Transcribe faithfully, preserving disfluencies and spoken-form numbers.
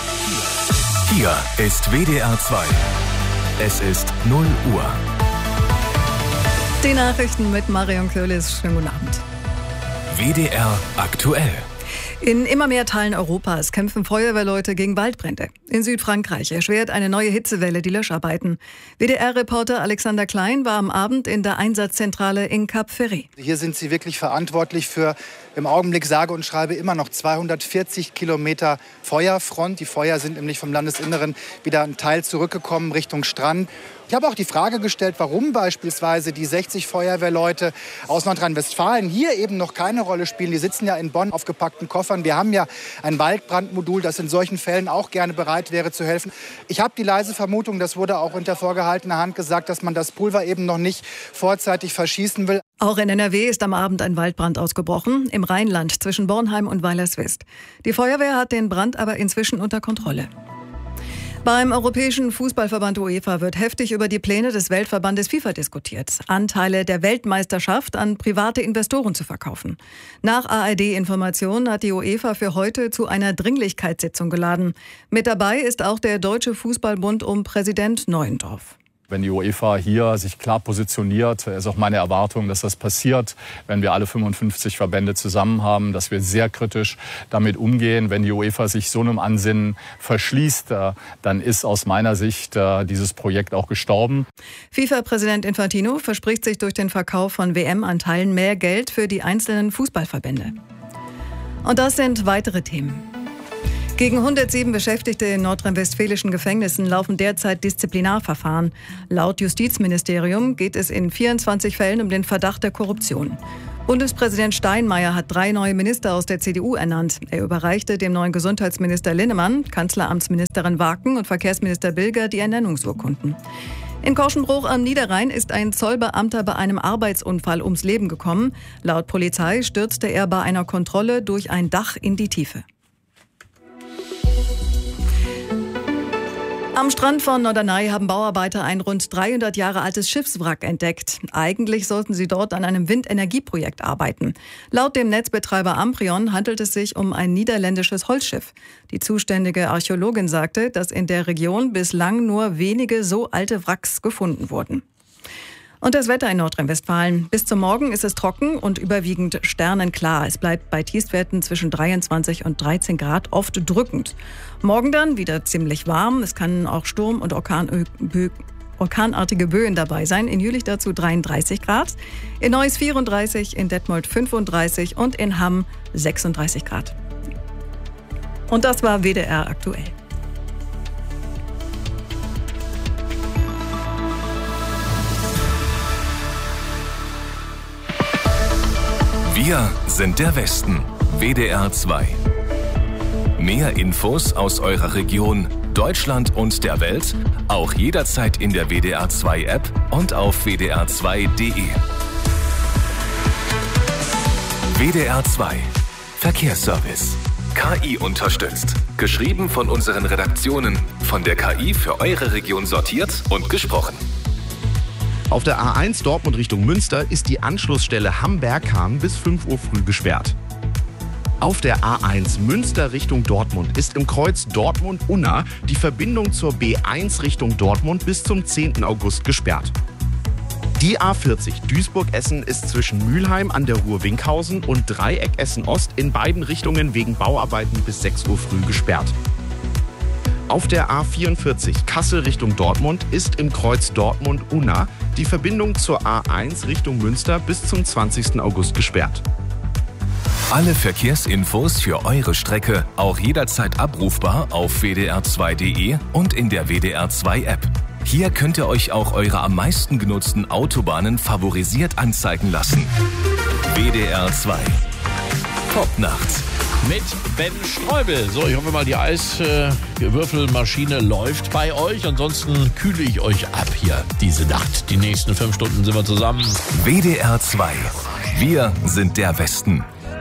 Hier ist W D R zwei. Es ist null Uhr. Die Nachrichten mit Marion Köhlis. Schönen guten Abend. W D R aktuell. In immer mehr Teilen Europas kämpfen Feuerwehrleute gegen Waldbrände. In Südfrankreich erschwert eine neue Hitzewelle die Löscharbeiten. W D R-Reporter Alexander Klein war am Abend in der Einsatzzentrale in Cap Ferret. Hier sind sie wirklich verantwortlich für im Augenblick sage und schreibe immer noch zweihundertvierzig Kilometer Feuerfront. Die Feuer sind nämlich vom Landesinneren wieder ein Teil zurückgekommen Richtung Strand. Ich habe auch die Frage gestellt, warum beispielsweise die sechzig Feuerwehrleute aus Nordrhein-Westfalen hier eben noch keine Rolle spielen. Die sitzen ja in Bonn auf gepackten Koffern. Wir haben ja ein Waldbrandmodul, das in solchen Fällen auch gerne bereit wäre zu helfen. Ich habe die leise Vermutung, das wurde auch unter vorgehaltener Hand gesagt, dass man das Pulver eben noch nicht vorzeitig verschießen will. Auch in N R W ist am Abend ein Waldbrand ausgebrochen, im Rheinland zwischen Bornheim und Weilerswist. Die Feuerwehr hat den Brand aber inzwischen unter Kontrolle. Beim Europäischen Fußballverband UEFA wird heftig über die Pläne des Weltverbandes FIFA diskutiert, Anteile der Weltmeisterschaft an private Investoren zu verkaufen. Nach A R D-Informationen hat die UEFA für heute zu einer Dringlichkeitssitzung geladen. Mit dabei ist auch der Deutsche Fußballbund um Präsident Neuendorf. Wenn die UEFA hier sich klar positioniert, ist auch meine Erwartung, dass das passiert, wenn wir alle fünfundfünfzig Verbände zusammen haben, dass wir sehr kritisch damit umgehen. Wenn die UEFA sich so einem Ansinnen verschließt, dann ist aus meiner Sicht dieses Projekt auch gestorben. FIFA-Präsident Infantino verspricht sich durch den Verkauf von W M-Anteilen mehr Geld für die einzelnen Fußballverbände. Und das sind weitere Themen. Gegen hundertsieben Beschäftigte in nordrhein-westfälischen Gefängnissen laufen derzeit Disziplinarverfahren. Laut Justizministerium geht es in vierundzwanzig Fällen um den Verdacht der Korruption. Bundespräsident Steinmeier hat drei neue Minister aus der C D U ernannt. Er überreichte dem neuen Gesundheitsminister Linnemann, Kanzleramtsministerin Waken und Verkehrsminister Bilger die Ernennungsurkunden. In Korschenbruch am Niederrhein ist ein Zollbeamter bei einem Arbeitsunfall ums Leben gekommen. Laut Polizei stürzte er bei einer Kontrolle durch ein Dach in die Tiefe. Am Strand von Norderney haben Bauarbeiter ein rund dreihundert Jahre altes Schiffswrack entdeckt. Eigentlich sollten sie dort an einem Windenergieprojekt arbeiten. Laut dem Netzbetreiber Amprion handelt es sich um ein niederländisches Holzschiff. Die zuständige Archäologin sagte, dass in der Region bislang nur wenige so alte Wracks gefunden wurden. Und das Wetter in Nordrhein-Westfalen. Bis zum Morgen ist es trocken und überwiegend sternenklar. Es bleibt bei Tiefstwerten zwischen dreiundzwanzig und dreizehn Grad oft drückend. Morgen dann wieder ziemlich warm. Es kann auch Sturm- und Orkanbö- orkanartige Böen dabei sein. In Jülich dazu dreiunddreißig Grad, in Neuss vierunddreißig, in Detmold fünfunddreißig und in Hamm sechsunddreißig Grad. Und das war W D R aktuell. Wir sind der Westen. W D R zwei. Mehr Infos aus eurer Region, Deutschland und der Welt, auch jederzeit in der W D R zwei App und auf w d r zwei punkt d e. W D R zwei. Verkehrsservice. K I unterstützt. Geschrieben von unseren Redaktionen. Von der K I für eure Region sortiert und gesprochen. Auf der A eins Dortmund Richtung Münster ist die Anschlussstelle Hamm-Berghahn bis fünf Uhr früh gesperrt. Auf der A eins Münster Richtung Dortmund ist im Kreuz Dortmund-Unna die Verbindung zur B eins Richtung Dortmund bis zum zehnten August gesperrt. Die A vierzig Duisburg-Essen ist zwischen Mülheim an der Ruhr-Winkhausen und Dreieck Essen-Ost in beiden Richtungen wegen Bauarbeiten bis sechs Uhr früh gesperrt. Auf der A vierundvierzig Kassel Richtung Dortmund ist im Kreuz Dortmund-Unna die Verbindung zur A eins Richtung Münster bis zum zwanzigsten August gesperrt. Alle Verkehrsinfos für eure Strecke auch jederzeit abrufbar auf w d r zwei punkt d e und in der W D R zwei App. Hier könnt ihr euch auch eure am meisten genutzten Autobahnen favorisiert anzeigen lassen. W D R zwei. Top-Nacht. Mit Ben Streubel. So, ich hoffe mal, die Eiswürfelmaschine läuft bei euch. Ansonsten kühle ich euch ab hier diese Nacht. Die nächsten fünf Stunden sind wir zusammen. W D R zwei. Wir sind der Westen.